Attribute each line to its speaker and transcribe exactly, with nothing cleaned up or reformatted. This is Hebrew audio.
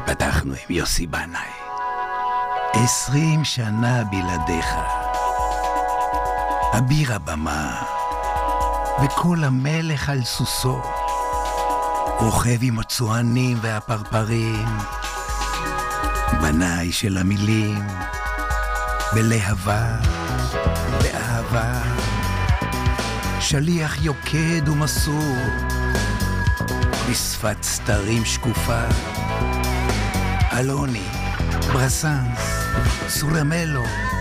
Speaker 1: פתחנו עם יוסי בנאי. עשרים שנה בלעדיך. אביר הבמה, וכל המלך על סוסו, רוכב עם הצוענים והפרפרים, בנאי של המילים, בלהבה, באהבה, שליח יוקד ומסור, בשפת סתרים שקופה, אלוני, ברסנס, סורמלו,